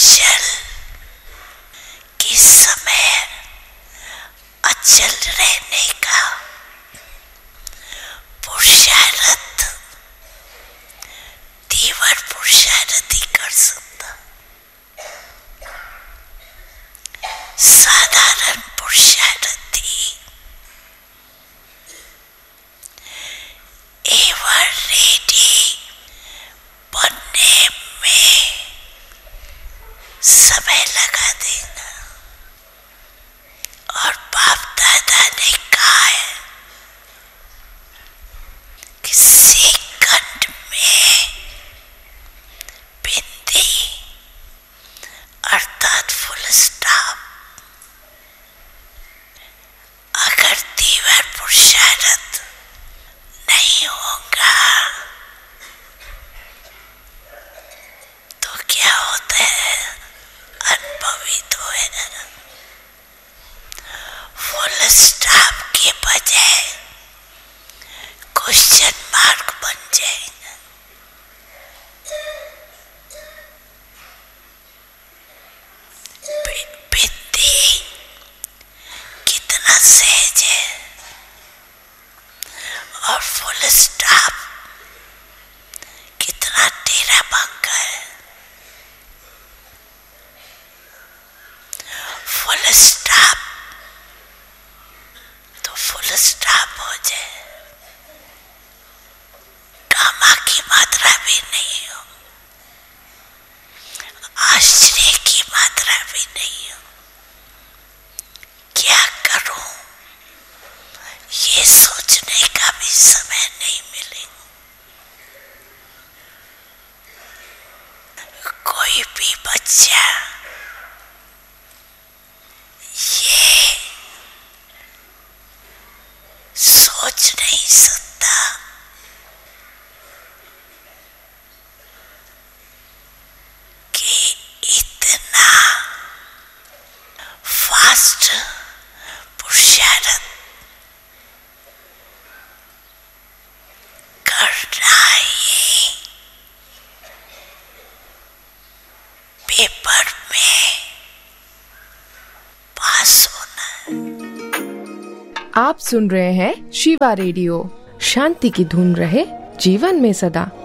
चल कि समय अचल रहने का पुरुषार्थ तीव्र पुरुषार्थ ही कर सकता। साधारण पुरुषार्थ ही एवर रेडी बनने में समय लगा देना। और बाप दादा ने कहा है कि सेकंड में बिंदी अर्थात फुल स्टॉप। अगर तीव्र पुरुषार्थ नहीं होगा तो क्या होता है? अनुभवित है। फुल स्टॉप के बजाय क्वेश्चन मार्क बन जाएगा। बिंदी कितना सहज है और फुल स्टॉप कितना टेढ़ा भंगा है। फुल स्टॉप तो फुल स्टॉप हो जाए, गामा की मात्रा भी नहीं हो, आश्चर्य की मात्रा भी नहीं हो। क्या करूं ये सोचने का भी समय नहीं मिलेगा। कोई भी बच्चा ये सोच नहीं सकता कि इतना फास्ट पुरुषार्थ करना ही पेपर में पास होना है। आप सुन रहे हैं शिवा रेडियो। शांति की धुन रहे जीवन में सदा।